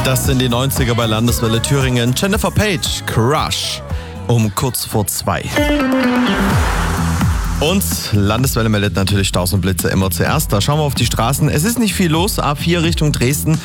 Das sind die 90er bei Landeswelle Thüringen. Jennifer Page, Crush, um kurz vor 2. Und Landeswelle meldet natürlich Staus und Blitze immer zuerst. Da schauen wir auf die Straßen. Es ist nicht viel los. A4 Richtung Dresden.